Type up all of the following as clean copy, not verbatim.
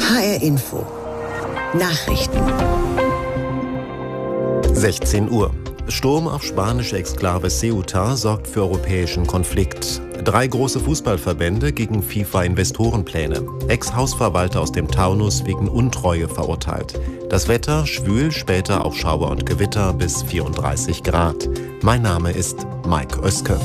HR Info. Nachrichten. 16 Uhr. Sturm auf spanische Exklave Ceuta sorgt für europäischen Konflikt. 3 große Fußballverbände gegen FIFA-Investorenpläne. Ex-Hausverwalter aus dem Taunus wegen Untreue verurteilt. Das Wetter schwül, später auch Schauer und Gewitter bis 34 Grad. Mein Name ist Mike Oeske.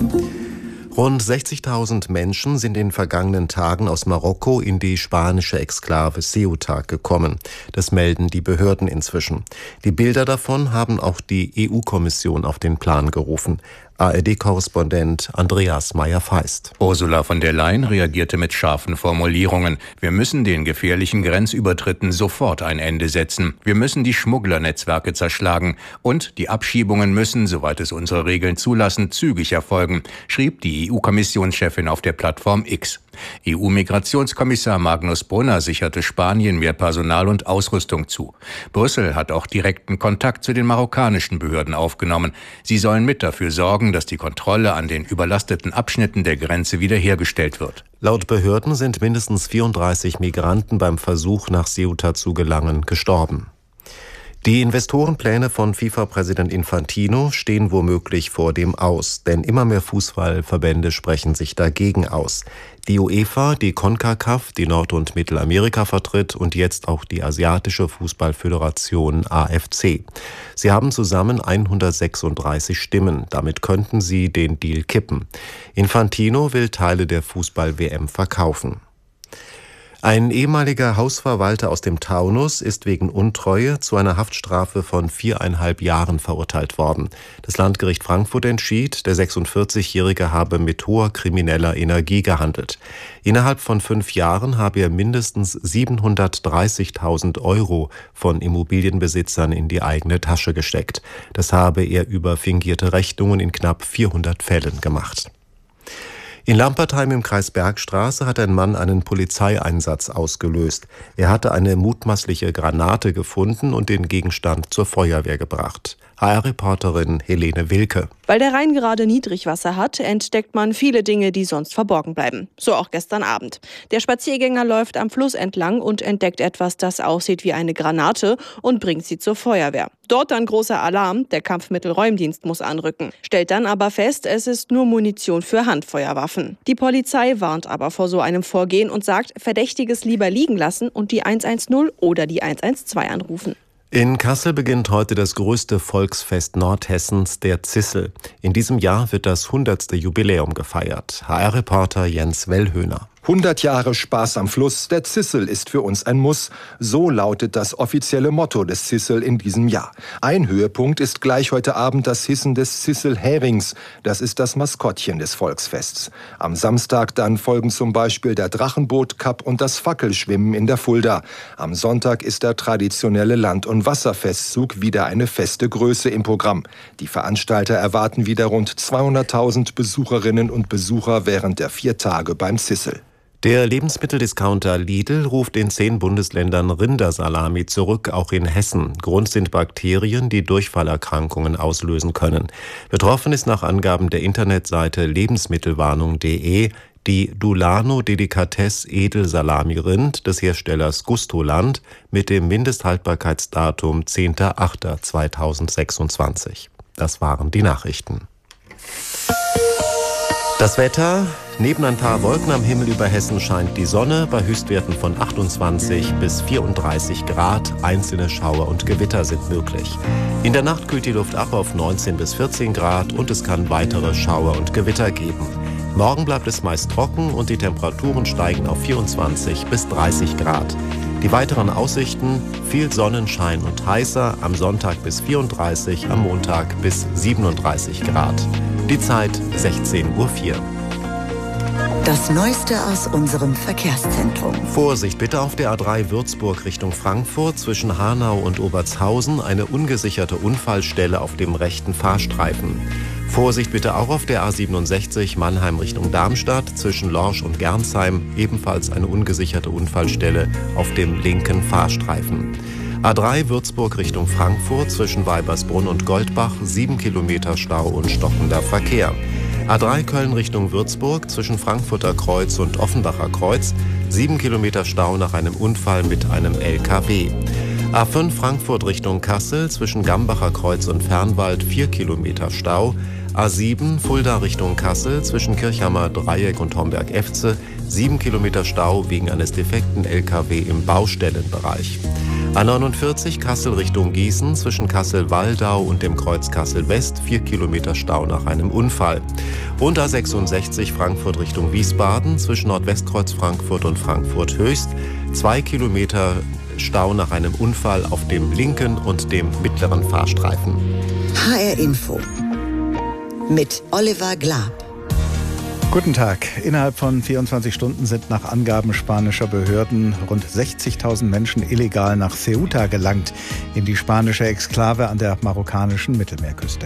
Rund 60.000 Menschen sind in den vergangenen Tagen aus Marokko in die spanische Exklave Ceuta gekommen. Das melden die Behörden inzwischen. Die Bilder davon haben auch die EU-Kommission auf den Plan gerufen. ARD-Korrespondent Andreas Meyer-Feist. Ursula von der Leyen reagierte mit scharfen Formulierungen. Wir müssen den gefährlichen Grenzübertritten sofort ein Ende setzen. Wir müssen die Schmugglernetzwerke zerschlagen. Und die Abschiebungen müssen, soweit es unsere Regeln zulassen, zügig erfolgen, schrieb die EU-Kommissionschefin auf der Plattform X. EU-Migrationskommissar Magnus Brunner sicherte Spanien mehr Personal und Ausrüstung zu. Brüssel hat auch direkten Kontakt zu den marokkanischen Behörden aufgenommen. Sie sollen mit dafür sorgen, dass die Kontrolle an den überlasteten Abschnitten der Grenze wiederhergestellt wird. Laut Behörden sind mindestens 34 Migranten beim Versuch, nach Ceuta zu gelangen, gestorben. Die Investorenpläne von FIFA-Präsident Infantino stehen womöglich vor dem Aus, denn immer mehr Fußballverbände sprechen sich dagegen aus. Die UEFA, die CONCACAF, die Nord- und Mittelamerika vertritt und jetzt auch die Asiatische Fußballföderation AFC. Sie haben zusammen 136 Stimmen, damit könnten sie den Deal kippen. Infantino will Teile der Fußball-WM verkaufen. Ein ehemaliger Hausverwalter aus dem Taunus ist wegen Untreue zu einer Haftstrafe von 4,5 Jahren verurteilt worden. Das Landgericht Frankfurt entschied, der 46-Jährige habe mit hoher krimineller Energie gehandelt. Innerhalb von 5 Jahren habe er mindestens 730.000 Euro von Immobilienbesitzern in die eigene Tasche gesteckt. Das habe er über fingierte Rechnungen in knapp 400 Fällen gemacht. In Lampertheim im Kreis Bergstraße hat ein Mann einen Polizeieinsatz ausgelöst. Er hatte eine mutmaßliche Granate gefunden und den Gegenstand zur Feuerwehr gebracht. HR-Reporterin Helene Wilke. Weil der Rhein gerade Niedrigwasser hat, entdeckt man viele Dinge, die sonst verborgen bleiben. So auch gestern Abend. Der Spaziergänger läuft am Fluss entlang und entdeckt etwas, das aussieht wie eine Granate und bringt sie zur Feuerwehr. Dort dann großer Alarm, der Kampfmittelräumdienst muss anrücken. Stellt dann aber fest, es ist nur Munition für Handfeuerwaffen. Die Polizei warnt aber vor so einem Vorgehen und sagt, Verdächtiges lieber liegen lassen und die 110 oder die 112 anrufen. In Kassel beginnt heute das größte Volksfest Nordhessens, der Zissel. In diesem Jahr wird das 100. Jubiläum gefeiert. HR-Reporter Jens Wellhöhner. 100 Jahre Spaß am Fluss, der Zissel ist für uns ein Muss. So lautet das offizielle Motto des Zissel in diesem Jahr. Ein Höhepunkt ist gleich heute Abend das Hissen des Zissel-Herings. Das ist das Maskottchen des Volksfests. Am Samstag dann folgen zum Beispiel der Drachenboot-Cup und das Fackelschwimmen in der Fulda. Am Sonntag ist der traditionelle Land- und Wasserfestzug wieder eine feste Größe im Programm. Die Veranstalter erwarten wieder rund 200.000 Besucherinnen und Besucher während der 4 Tage beim Zissel. Der Lebensmitteldiscounter Lidl ruft in 10 Bundesländern Rindersalami zurück, auch in Hessen. Grund sind Bakterien, die Durchfallerkrankungen auslösen können. Betroffen ist nach Angaben der Internetseite lebensmittelwarnung.de die Dulano Delikatesse Edelsalami Rind des Herstellers Gustoland mit dem Mindesthaltbarkeitsdatum 10.08.2026. Das waren die Nachrichten. Das Wetter: Neben ein paar Wolken am Himmel über Hessen scheint die Sonne bei Höchstwerten von 28 bis 34 Grad. Einzelne Schauer und Gewitter sind möglich. In der Nacht kühlt die Luft ab auf 19 bis 14 Grad und es kann weitere Schauer und Gewitter geben. Morgen bleibt es meist trocken und die Temperaturen steigen auf 24 bis 30 Grad. Die weiteren Aussichten: viel Sonnenschein und heißer, am Sonntag bis 34, am Montag bis 37 Grad. Die Zeit 16:04 Uhr. Das Neueste aus unserem Verkehrszentrum. Vorsicht bitte auf der A3 Würzburg Richtung Frankfurt zwischen Hanau und Obertshausen. Eine ungesicherte Unfallstelle auf dem rechten Fahrstreifen. Vorsicht bitte auch auf der A67 Mannheim Richtung Darmstadt zwischen Lorsch und Gernsheim. Ebenfalls eine ungesicherte Unfallstelle auf dem linken Fahrstreifen. A3 Würzburg Richtung Frankfurt zwischen Weibersbrunn und Goldbach, 7 Kilometer Stau und stockender Verkehr. A3 Köln Richtung Würzburg zwischen Frankfurter Kreuz und Offenbacher Kreuz, 7 Kilometer Stau nach einem Unfall mit einem LKW. A5 Frankfurt Richtung Kassel zwischen Gambacher Kreuz und Fernwald 4 Kilometer Stau. A7 Fulda Richtung Kassel zwischen Kirchhammer Dreieck und Homberg-Efze 7 Kilometer Stau wegen eines defekten LKW im Baustellenbereich. A49 Kassel Richtung Gießen zwischen Kassel-Waldau und dem Kreuz Kassel-West 4 Kilometer Stau nach einem Unfall. Und A66 Frankfurt Richtung Wiesbaden zwischen Nordwestkreuz Frankfurt und Frankfurt Höchst 2 Kilometer Stau nach einem Unfall auf dem linken und dem mittleren Fahrstreifen. HR Info mit Oliver Glab. Guten Tag. Innerhalb von 24 Stunden sind nach Angaben spanischer Behörden rund 60.000 Menschen illegal nach Ceuta gelangt, in die spanische Exklave an der marokkanischen Mittelmeerküste.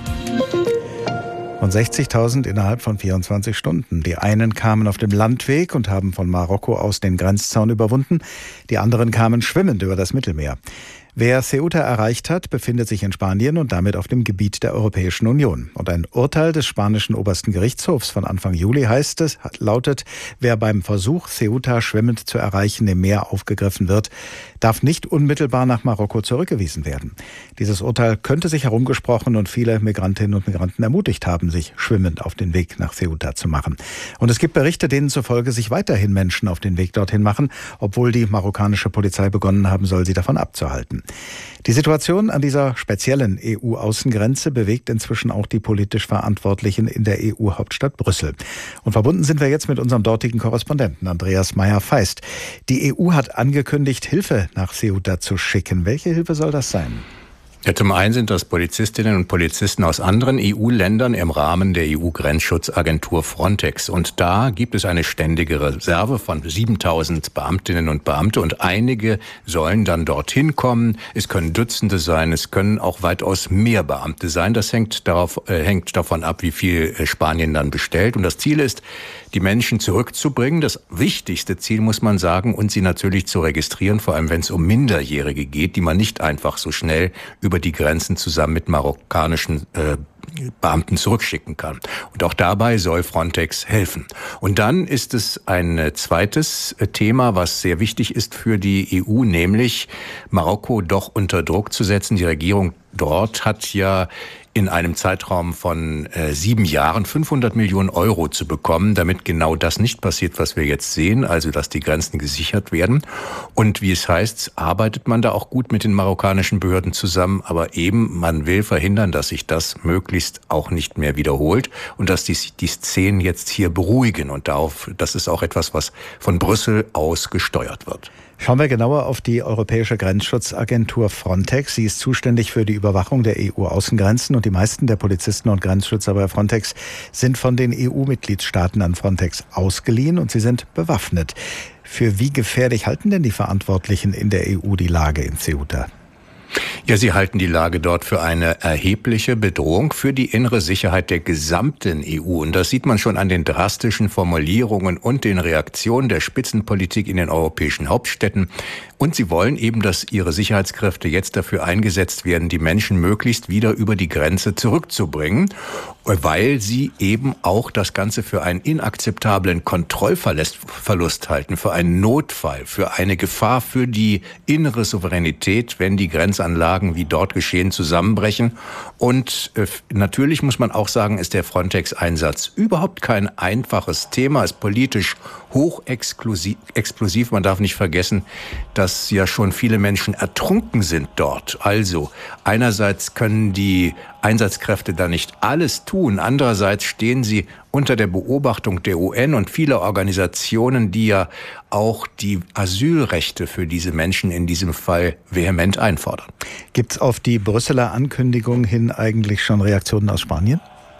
Rund 60.000 innerhalb von 24 Stunden. Die einen kamen auf dem Landweg und haben von Marokko aus den Grenzzaun überwunden. Die anderen kamen schwimmend über das Mittelmeer. Wer Ceuta erreicht hat, befindet sich in Spanien und damit auf dem Gebiet der Europäischen Union. Und ein Urteil des spanischen obersten Gerichtshofs von Anfang Juli lautet, wer beim Versuch, Ceuta schwimmend zu erreichen, im Meer aufgegriffen wird, darf nicht unmittelbar nach Marokko zurückgewiesen werden. Dieses Urteil könnte sich herumgesprochen und viele Migrantinnen und Migranten ermutigt haben, sich schwimmend auf den Weg nach Ceuta zu machen. Und es gibt Berichte, denen zufolge sich weiterhin Menschen auf den Weg dorthin machen, obwohl die marokkanische Polizei begonnen haben soll, sie davon abzuhalten. Die Situation an dieser speziellen EU-Außengrenze bewegt inzwischen auch die politisch Verantwortlichen in der EU-Hauptstadt Brüssel. Und verbunden sind wir jetzt mit unserem dortigen Korrespondenten Andreas Meyer-Feist. Die EU hat angekündigt, Hilfe nach Ceuta zu schicken. Welche Hilfe soll das sein? Ja, zum einen sind das Polizistinnen und Polizisten aus anderen EU-Ländern im Rahmen der EU-Grenzschutzagentur Frontex. Und da gibt es eine ständige Reserve von 7.000 Beamtinnen und Beamte. Und einige sollen dann dorthin kommen. Es können Dutzende sein, es können auch weitaus mehr Beamte sein. Das hängt davon ab, wie viel Spanien dann bestellt. Und das Ziel ist, die Menschen zurückzubringen. Das wichtigste Ziel, muss man sagen, und sie natürlich zu registrieren, vor allem wenn es um Minderjährige geht, die man nicht einfach so schnell über die Grenzen zusammen mit marokkanischen Beamten zurückschicken kann. Und auch dabei soll Frontex helfen. Und dann ist es ein zweites Thema, was sehr wichtig ist für die EU, nämlich Marokko doch unter Druck zu setzen. Die Regierung dort hat ja in einem Zeitraum von 7 Jahren 500 Millionen Euro zu bekommen, damit genau das nicht passiert, was wir jetzt sehen, also dass die Grenzen gesichert werden. Und wie es heißt, arbeitet man da auch gut mit den marokkanischen Behörden zusammen, aber eben man will verhindern, dass sich das möglichst auch nicht mehr wiederholt und dass die Szenen jetzt hier beruhigen. Und das ist auch etwas, was von Brüssel aus gesteuert wird. Schauen wir genauer auf die Europäische Grenzschutzagentur Frontex. Sie ist zuständig für die Überwachung der EU-Außengrenzen und die meisten der Polizisten und Grenzschützer bei Frontex sind von den EU-Mitgliedstaaten an Frontex ausgeliehen und sie sind bewaffnet. Für wie gefährlich halten denn die Verantwortlichen in der EU die Lage in Ceuta? Ja, sie halten die Lage dort für eine erhebliche Bedrohung für die innere Sicherheit der gesamten EU. Und das sieht man schon an den drastischen Formulierungen und den Reaktionen der Spitzenpolitik in den europäischen Hauptstädten. Und sie wollen eben, dass ihre Sicherheitskräfte jetzt dafür eingesetzt werden, die Menschen möglichst wieder über die Grenze zurückzubringen, weil sie eben auch das Ganze für einen inakzeptablen Kontrollverlust halten, für einen Notfall, für eine Gefahr für die innere Souveränität, wenn die Grenzanlagen wie dort geschehen zusammenbrechen. Und natürlich muss man auch sagen, ist der Frontex-Einsatz überhaupt kein einfaches Thema, ist politisch hochexplosiv. Man darf nicht vergessen, dass ja schon viele Menschen ertrunken sind dort. Also einerseits können die Einsatzkräfte da nicht alles tun, andererseits stehen sie unter der Beobachtung der UN und vieler Organisationen, die ja auch die Asylrechte für diese Menschen in diesem Fall vehement einfordern. Gibt es auf die Brüsseler Ankündigung hin eigentlich schon Reaktionen aus Spanien?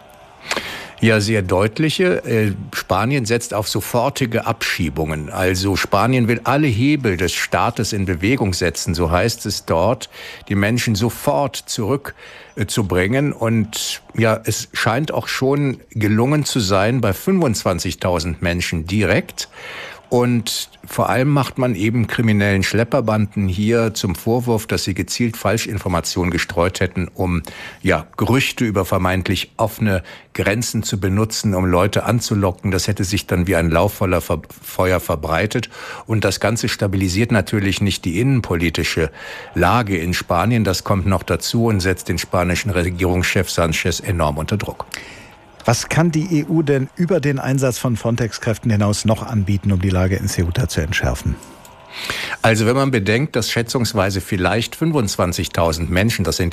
Ja, sehr deutliche. Spanien setzt auf sofortige Abschiebungen. Also Spanien will alle Hebel des Staates in Bewegung setzen, so heißt es dort, die Menschen sofort zurückzubringen. Und ja, es scheint auch schon gelungen zu sein bei 25.000 Menschen direkt. Und vor allem macht man eben kriminellen Schlepperbanden hier zum Vorwurf, dass sie gezielt Falschinformationen gestreut hätten, um Gerüchte über vermeintlich offene Grenzen zu benutzen, um Leute anzulocken. Das hätte sich dann wie ein lauffeuer Feuer verbreitet. Und das Ganze stabilisiert natürlich nicht die innenpolitische Lage in Spanien. Das kommt noch dazu und setzt den spanischen Regierungschef Sanchez enorm unter Druck. Was kann die EU denn über den Einsatz von Frontex-Kräften hinaus noch anbieten, um die Lage in Ceuta zu entschärfen? Also wenn man bedenkt, dass schätzungsweise vielleicht 25.000 Menschen, das sind